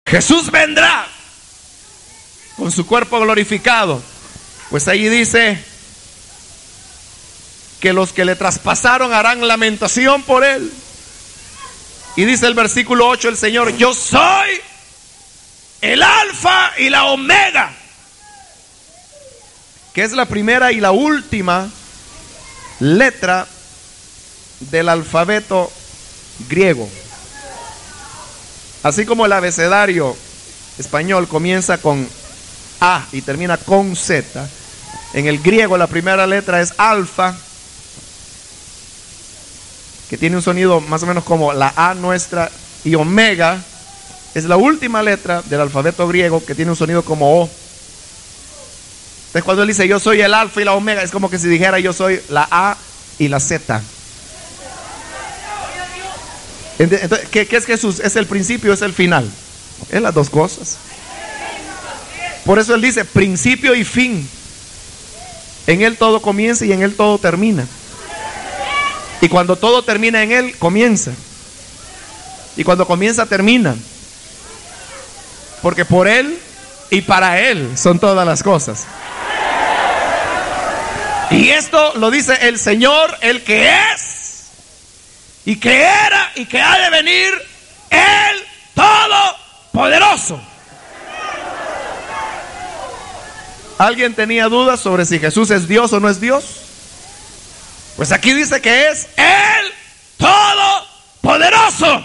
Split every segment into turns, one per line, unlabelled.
Jesús vendrá con su cuerpo glorificado. Pues ahí dice que los que le traspasaron harán lamentación por él. Y dice el versículo 8 el Señor: yo soy el alfa y la omega, que es la primera y la última letra del alfabeto griego. Así como el abecedario español comienza con A y termina con Z, en el griego la primera letra es alfa, que tiene un sonido más o menos como la A nuestra, y omega es la última letra del alfabeto griego, que tiene un sonido como O. Entonces cuando él dice yo soy el alfa y la omega, es como que si dijera yo soy la A y la Z. Entonces, ¿qué es Jesús? ¿Es el principio o es el final? Es las dos cosas. Por eso él dice principio y fin. En él todo comienza y en él todo termina. Y cuando todo termina en él, comienza. Y cuando comienza, termina. Porque por él y para él son todas las cosas. Y esto lo dice el Señor, el que es, y que era, y que ha de venir, el Todopoderoso. ¿Alguien tenía dudas sobre si Jesús es Dios o no es Dios? Pues aquí dice que es el Todopoderoso.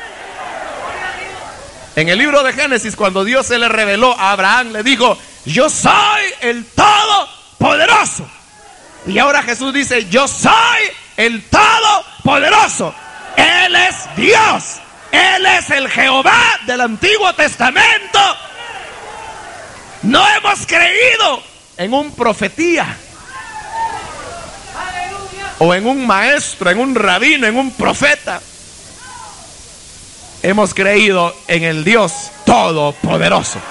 En el libro de Génesis, cuando Dios se le reveló a Abraham, le dijo: yo soy el Todopoderoso. Y ahora Jesús dice: yo soy el Todopoderoso. Él es Dios. Él es el Jehová del Antiguo Testamento. No hemos creído en un profetía, o en un maestro, en un rabino, en un profeta. Hemos creído en el Dios Todopoderoso.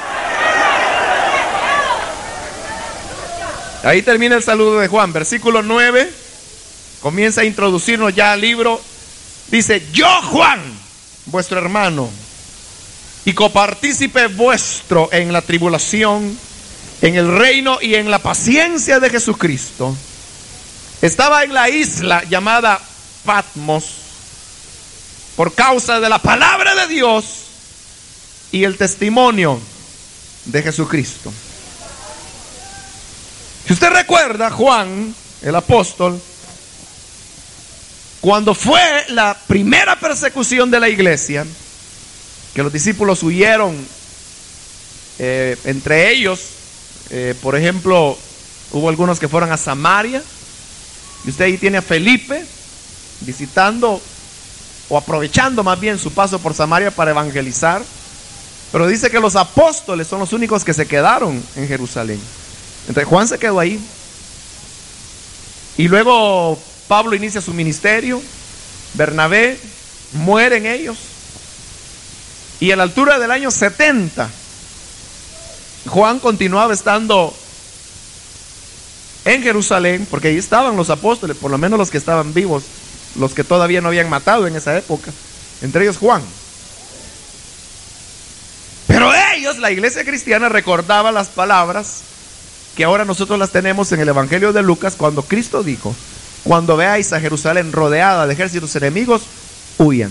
Ahí termina el saludo de Juan. Versículo 9 comienza a introducirnos ya al libro. Dice: yo, Juan, vuestro hermano y copartícipe vuestro en la tribulación, en el reino y en la paciencia de Jesucristo, estaba en la isla llamada Patmos por causa de la palabra de Dios y el testimonio de Jesucristo. Si usted recuerda, Juan, el apóstol, cuando fue la primera persecución de la iglesia, que los discípulos huyeron, entre ellos, por ejemplo, hubo algunos que fueron a Samaria, y usted ahí tiene a Felipe visitando, o aprovechando más bien su paso por Samaria para evangelizar. Pero dice que los apóstoles son los únicos que se quedaron en Jerusalén. Entonces Juan se quedó ahí. Y luego Pablo inicia su ministerio, Bernabé, mueren ellos. Y a la altura del año 70, Juan continuaba estando en Jerusalén, porque ahí estaban los apóstoles, por lo menos los que estaban vivos, los que todavía no habían matado en esa época, entre ellos Juan. Pero ellos, la iglesia cristiana, recordaba las palabras que ahora nosotros las tenemos en el Evangelio de Lucas, cuando Cristo dijo: cuando veáis a Jerusalén rodeada de ejércitos enemigos, huyan.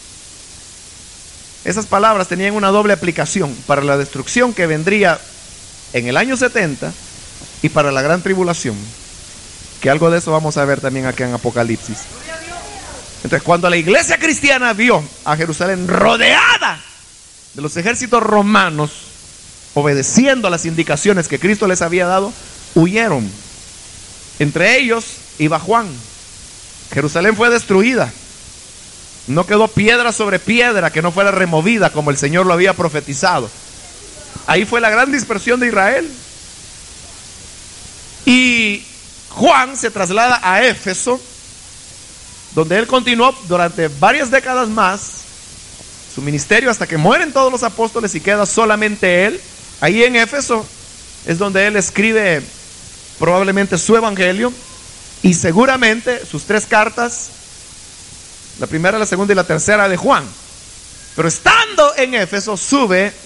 Esas palabras tenían una doble aplicación: para la destrucción que vendría en el año 70 y para la gran tribulación, que algo de eso vamos a ver también acá en Apocalipsis. Entonces, cuando la iglesia cristiana vio a Jerusalén rodeada de los ejércitos romanos, obedeciendo a las indicaciones que Cristo les había dado, huyeron. Entre ellos iba Juan. Jerusalén fue destruida. No quedó piedra sobre piedra que no fuera removida, como el Señor lo había profetizado. Ahí fue la gran dispersión de Israel. Y Juan se traslada a Éfeso, donde él continuó durante varias décadas más su ministerio, hasta que mueren todos los apóstoles y queda solamente él. Ahí en Éfeso es donde él escribe probablemente su evangelio, y seguramente sus 3 cartas, la primera, la segunda y la tercera de Juan. Pero estando en Éfeso, sube